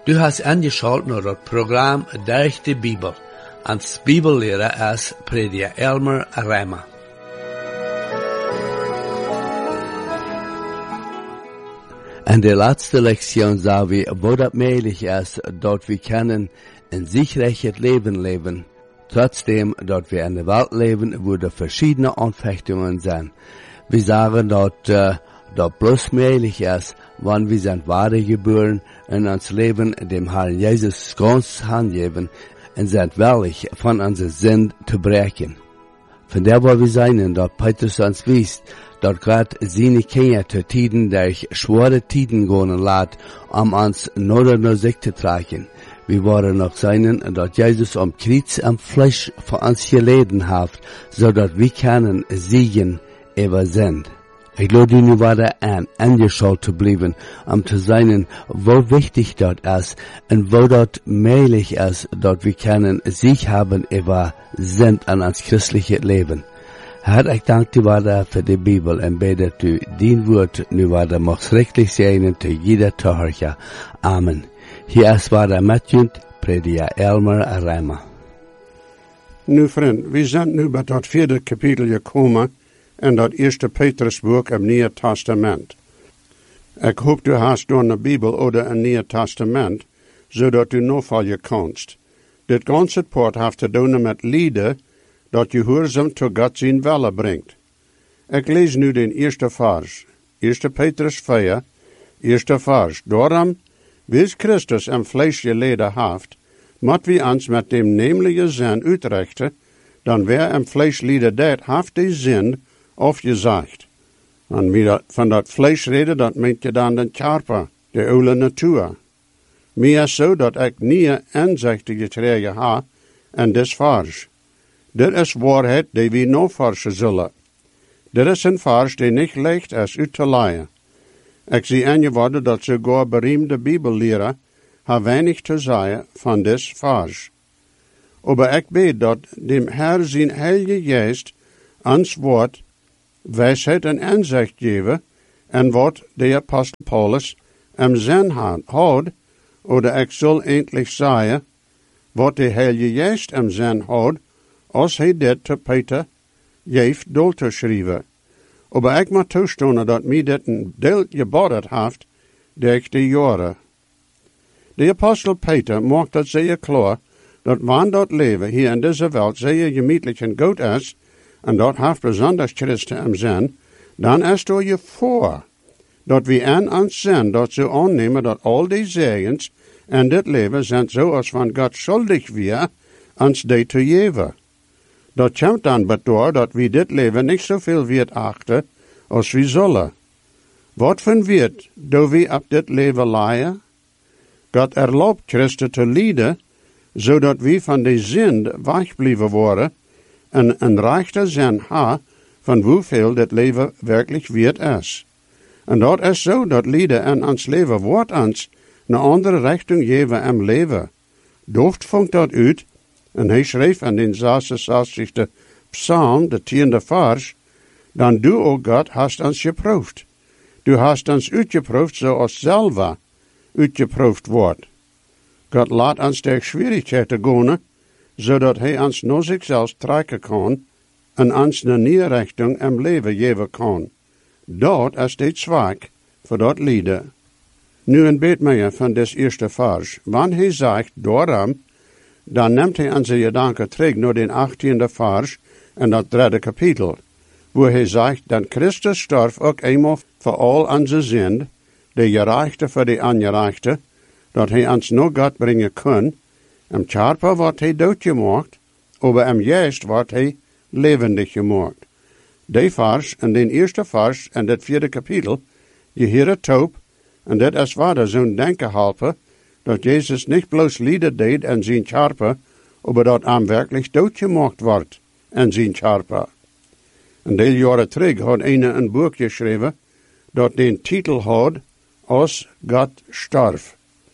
Du hast angeschaut naar het programma Durch de Bibel. Als Bibellehrer is prediker Elmer Reimer. In der letzten Lektion sahen wir, wo das möglich ist, dort wir können ein sicheres Leben leben, trotzdem dort wir in der Welt leben, wo da verschiedene Anfechtungen sind. Wir sagen, dort bloß möglich ist, wann wir sind wahre geboren und uns Leben dem Herrn Jesus ganz hingeben und sind willig von unserer Sinn zu brechen. Von der, wo wir sein, dort Petrus uns wies, dort Gott seine Kinder zu Tiden durch schwere Tiden gehen lässt, uns nur sich zu tragen. Wir wollen noch sein, dort Jesus am Kreuz am Fleisch für uns geleden hat, so dass wir können siegen über sind. Ich glaube, nu war angeschaut zu bleiben, zu sein, wo wichtig dort ist und wo dort möglich ist, dort wir können Sieg haben über sind an uns christliche Leben. Herr, ich danke dir weiter für die Bibel und bete du dein Wort nu weiter mocht schrecklich sein zu jeder Zuhörer. Amen. Hier ist weiter Matthew, Prediger Elmer Reimer. Nu vriend, we zijn nu bij dat 4e kapitel gekomen in dat 1. Petrusboek im Nieuwe Testament. Ik hoop du hast door de Bibel oder een Nieuwe Testament, zodat du nog vallen kanst. Dit ganze poort heeft te doen met lieden, dat je gehoorzaam tot God zijn wille brengt. Ik lees nu den eerste vers, 1. Petrus 4, eerste vers. Daarom, wils Christus im Fleisch geleden heeft, moet we ons met dem nemelijke zin uitrichten, dan wer im Fleisch lieden deed, heeft die zin afgezegd. En wie van dat vlees reden, dat meent je dan den Körper, de oude natuur. Meer zo dat ik nie inzichten gekregen ha en des vers. Dit is waarheid die we nog versen zullen. Dit is een vers die niet leicht is uit te leiden. Ik zie aangeworden dat sogar beroemde Bibellehrer ha weinig te zeggen van des vers. Aber ik bid dat dem Herr zijn heilige geest ans woord wijsheid en inzicht geven en wat de apostel Paulus im zin had, oder ik zal eindelijk zeggen, wat de heilige geest im zin had, als hij dit te Peter heeft door te schrijven. Aber ik moet toestaan dat mij dit een deel geboden heeft, durch de jaren. De apostel Peter maakt dat zeer klaar, dat wanneer dat leven hier in deze wereld zeer gemütlich en goed is, en dat heeft besonders Christen im zin, dan is er je voor, dat we aan ons zin dat zo aannemen dat al die zegens en dit leven zijn zoals van God schuldig weer, ons die te geven. Dat komt dan bedoor dat we dit leven niet zoveel weer achten, als we zullen. Wat van wird, do we op dit leven leiden? God erlaubt Christen te lijden, zodat we van de zin wegblijven worden, en een rechte zin ha van hoeveel dit leven werkelijk waard is. En dat is zo dat lijden en ons leven wordt ons een andere richting geven im leven. Docht vangt dat uit, en hij schreef in den 66. Psalm, de 10e vers, dan du, o God, hast ons geproefd. Du hast ons uitgeproefd zoals zelf uitgeproefd wordt. God laat ons door schwierigheden gaan, zodat hij ons naar zichzelf trekken kan en ons een nieuwe richting im leven geven kan. Dat is dit zwak voor dat lijden. Nu een beetje meer van des eerste vers. Wanneer hij zegt, daarom, dan neemt hij onze gedanken terug naar den 18e vers en dat 3e kapitel, waar hij zegt, dan Christus stierf ook eenmaal voor al onze zin, de gerechte voor de ongerechte, dat hij ons naar God brengen kan. Im Körper wordt hij doodgemaakt, aber im Geest wordt hij levendig gemaakt. Die vers en den eerste vers en dat 4e kapitel, je hier het op, en dat is waar zo'n denken helpen, dat Jezus niet bloos lijden deed in zijn Körper, aber dat hem werkelijk doodgemaakt wordt in zijn Körper. En deel jaren terug had een boek geschreven, dat den titel had, Als God starf.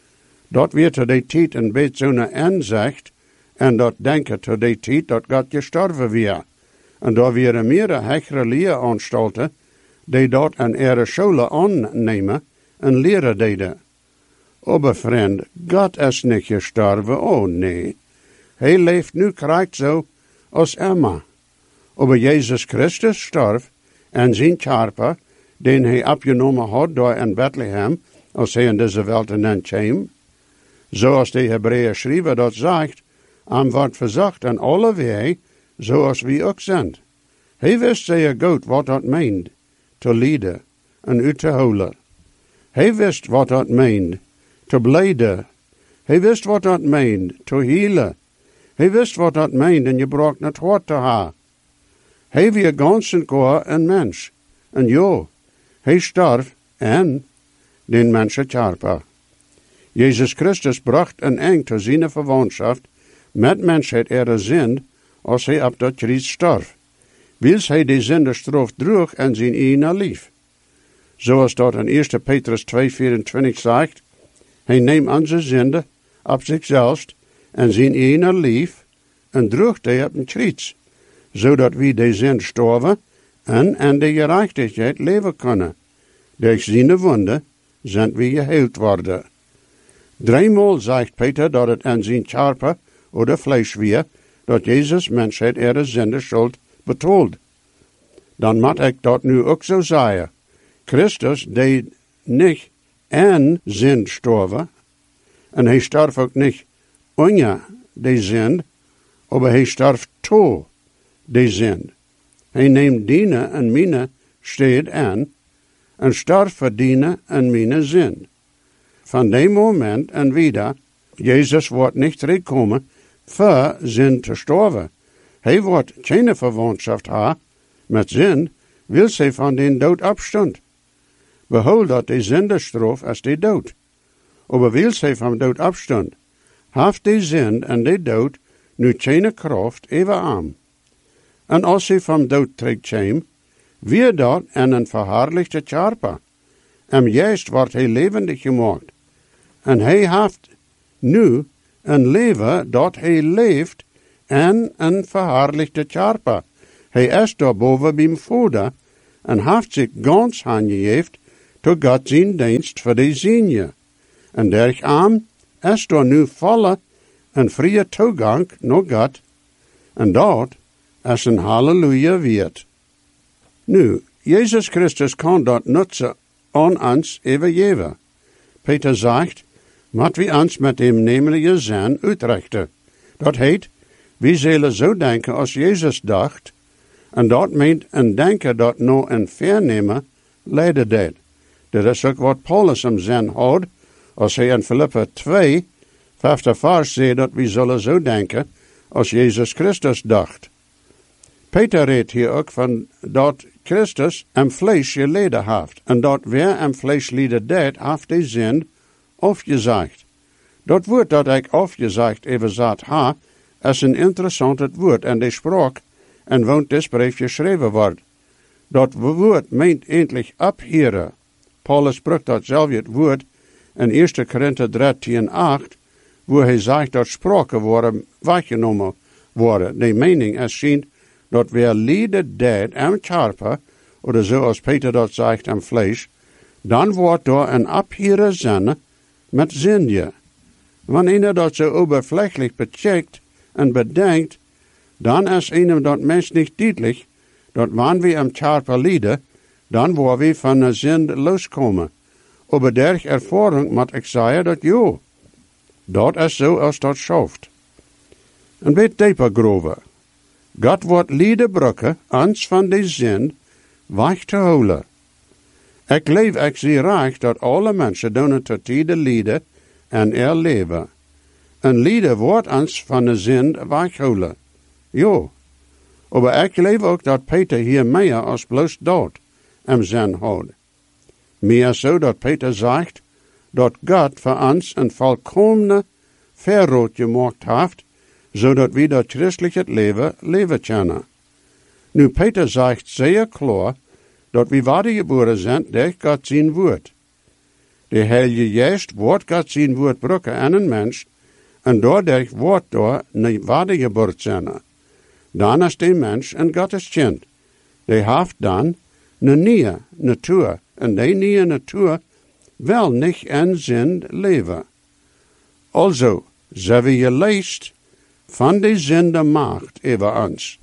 Dat weer te die tijd een beetje zo'n inzicht, en dat denken te die tijd dat God gestorven weer. En daar weer meerdere hechtere leeranstalten, die dat aan ihre scholen aannemen en leren deden. Aber vriend, God is niet gestorven, oh nee. Hij leeft nu krijgt zo als Emma. Aber Jezus Christus starf en zijn Karper, den hij opgenomen had door in Bethlehem, als hij in deze wereld in kwam. Zoals de Hebreeën schrijver dat zegt, wordt verzocht aan alle wij, zoals wij ook zijn. Hij wist zeer goed wat dat meent, te lijden en uit te holen. Hij wist wat dat meent, te blijden. Hij wist wat dat meent, te healen. Hij wist wat dat meent en je bracht het hart te hebben. Hij was ganz en gar een mens. En ja, hij starf en den mensen Karper. Jezus Christus bracht een eind tot zijn verwantschap met mensheid zin als hij op dat kruis starf. Wils hij de zenderstraf droeg en zijn eigen lief. Zoals dat in 1 Petrus 2:24 zegt, hij neemt onze zonde op zichzelf en zijn eigen lief en droeg die op een kruis, zodat we de zin sterven en de gerechtigheid leven kunnen. Door zijn wonden zijn we geheeld worden. 3-maal zegt Peter dat het aan zijn Karper oder vlees weer, dat Jezus mensheid zonde schuld betoeld. Dan moet ik dat nu ook zo zeggen. Christus deed niet aan zin sterven, en hij starf ook niet onder de zin, maar hij starf to de zin. Hij neemt diene en mine steed aan, en starf voor diene en mine zin. Van dat moment en wieder, Jezus wordt niet terugkomen voor zin te sterven. Hij wordt geen verwantschap hebben met zin, wil zij van den dood opstond. Behoud dat de zenderstraf als de dood. Maar wil zij van dood opstond, heeft de zin en de dood nu geen kracht even aan. En als zij van dood terugkwam, weer dat en een verhaarlijkte Karper. En juist wordt hij levendig gemaakt. En hij heeft nu een leven dat hij leeft en een verhaarlijkte Karper. Hij is daarboven bij Vader en heeft zich ganz aangegeven tot God zijn dienst voor de zienje. En daarom is er nu volle en vrije toegang naar God. En dat is een halleluja waard. Nu, Jezus Christus kan dat nutzen aan ons even. Peter zegt, moet we ons met hem nemelijke zijn uitrichten. Dat heet, we zullen zo denken als Jezus dacht, en dat meent een denken dat nou een vernemen leiden deed. Dat is ook wat Paulus hem zijn houdt, als hij in Filippa 2, 5 vers zei dat we zullen zo denken als Jezus Christus dacht. Peter redt hier ook van dat Christus een vlees geleden heeft, en dat wer een vlees lijden deed, heeft de zin afgezegd. Dat woord dat ik afgezegd even zat ha, is een interessant woord en de spraak en woont dit brief geschreven wordt. Dat woord meent eindelijk abheren. Paulus gebruikt dat zelf het woord in 1 Korinther 13:8, waar hij zegt dat spraken worden weggenomen worden. De mening is schijnt dat weer lijden deed aan Karper, of zoals Peter dat zegt aan vlees, dan wordt door een abheren zinnen met zinje. Wanneer dat zo oberflächlich becheckt en bedenkt, dan is einem dat mens niet duidelijk, dat wanneer we am Karper lijden, dan waar we van de zin loskomen. Aber der ervaring moet ik zeggen dat jo, dat is zo als dat schaft. Een beetje dieper groven. God wordt lijden brukken, ons van de zin weg te houden. Ik leef ik zie recht dat alle mensen doen tot tijden lijden en leven. En lijden wordt ons van de zin weghouden. Jo. Maar ik leef ook dat Peter hier meer als bloos dood am zin houdt. Meer zo dat Peter zegt dat God voor ons een volkomene verrood gemaakt heeft, zodat we dat christelijke leven kunnen. Nu Peter zegt zeer klaar dat we wedergeboren zijn door God zijn woord. De Heilige Geest wordt God zijn woord brukken aan een mens, en doordat wordt door niet wedergeboren zijn. Dan is de mens een Gottes kind. Die heeft dan een nieuwe natuur, en die nieuwe natuur wel niet in zind leven. Also, ze we je leest van de zinde macht over ons.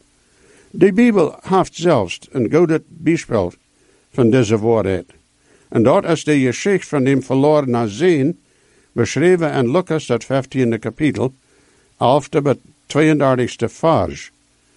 De Bibel heeft zelfs een goed voorbeeld van deze waarheid. En dat is de geschichte van dem verlorene zoon, beschreven in Lucas, dat 15e kapitel, 11e tot 32e vers.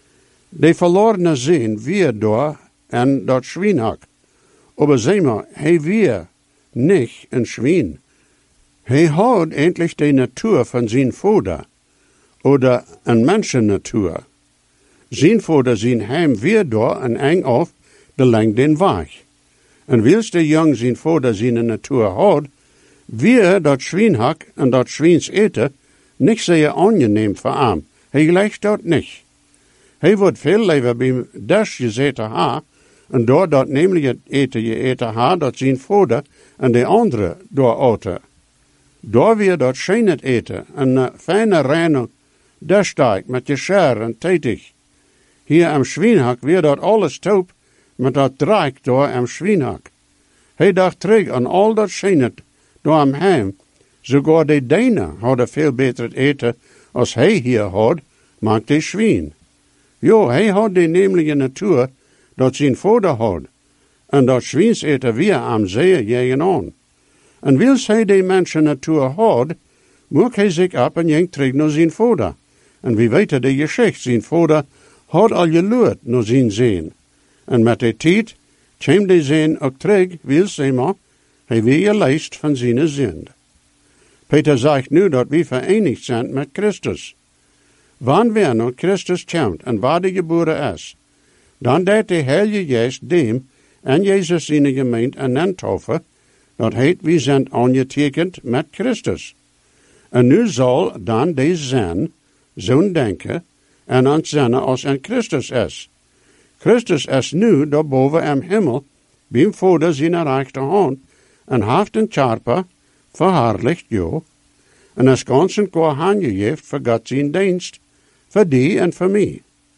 De verlorene zoon weer door en dat schweinhak. Aber zeg maar, hij weer niet een schwein. Hij houdt endlich de natuur van zijn vader, oder een menschennatuur. Zijn vader zijn hem weer door en eng af de lang den weg. En wils de jong zijn vader zijn natuur houdt, weer dat schweinhak en dat schweins eten niet zeer aangeneem voor hem. Hij lijkt dat niet. Hij wordt veel liever bij des gezeten ha, en door dat namelijk het eten je eten ha, dat zijn vader en de andere door eten. Door weer dat scheen het eten, een fijne reine desteig met je scher en tätig. Hier am schweinhak weer dat alles taub met dat draak door am schweinhak. Hij dacht terug aan al dat scheen door am heim. Sogar de Denen hadden veel beter het eten als hij hier had, maakt de schwein. Jo, hij had de nemelijke natuur dat zijn vader had. En dat schweins eten weer am zeer jegen aan. En wils hij de mensen natuur had, moet hij zich op en jengt terug naar zijn vader. En wie weet de geschichte, zijn vader had al geluid naar zijn zoon. En met de tijd kwam de zoon ook terug, wils hij maar, hij weer geleist van zijn zond. Peter zegt nu dat we verenigd zijn met Christus. Wanneer nou Christus komt en waar de geboren is, dan deed de Heilige Geest dem en Jezus zijn gemeente en entoffe, dat heet we zijn aangetekend met Christus. En nu zal dan de zin zo'n denken en ontzinnen als in Christus is. Christus is nu daarboven in hemel, bij Vader zijn rechterhand, en heeft een charpa verherrlicht jo, en is ganz en koor handgegeven voor God zijn dienst, voor die en voor mij.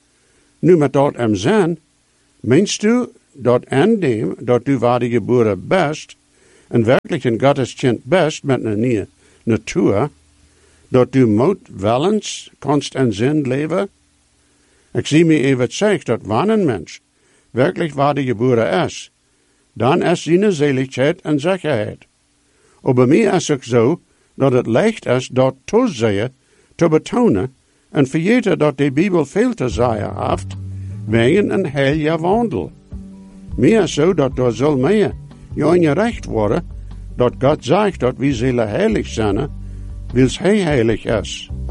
Nu met dat hem zijn, meinst u dat en dem, dat u waar de geboren best, en werkelijk een Gottes kind best met een nieuwe natuur, dat u moet wel eens konst en zin leven? Ik zie me even zegt dat wanneer een mens werkelijk waar de geboren is, dan is zijn zeligheid en zekerheid. Maar bij mij is het zo dat het leicht is dat te te betonen en vergeten dat de Bibel veel te zeggen heeft wegen een heilige wandel. Meer zo dat door zal meer je in je recht worden dat God zegt dat we zullen heilig zijn, wils hij heilig is.